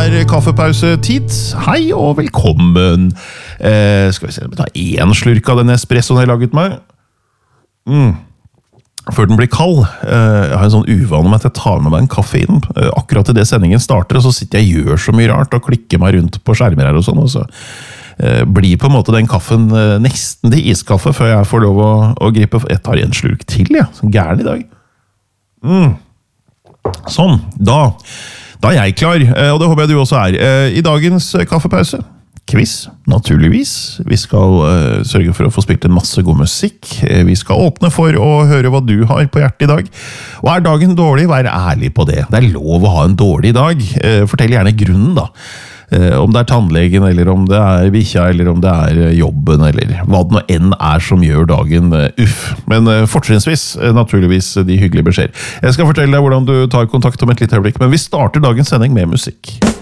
kaffepausetid. Hei og velkommen. Skal vi se, ta en slurk av den espressoen jeg laget meg. Før den blir kald. Jeg har en sånn uvane med at jeg tar med meg en kaffe inn. Akkurat i det sendingen starter, og så sitter jeg og gjør så mye rart og klikker meg rundt på skjermer her og sånn, og så blir på en måte den kaffen nesten til iskaffe før jeg får lov å gripe. Jeg tar en slurk til, ja. Sånn gæren i dag. Sånn, da er jeg klar, og det håper jeg du også er. I dagens kaffepause, quiz, naturligvis. Vi skal sørge for å få spilt en masse god musikk. Vi skal åpne for å høre hva du har på hjertet i dag. Og er dagen dårlig, vær ærlig på det. Det er lov å ha en dårlig dag. Fortell gjerne grunnen da. Om det er tannlegen, eller om det er bikkja, eller om det er jobben, eller hva det nå enn er som gjør dagen Men fortrinnsvis, naturligvis, de hyggelige beskjeder. Jeg skal fortelle deg hvordan du tar kontakt om et lite øyeblikk, men vi starter dagens sending med musikk.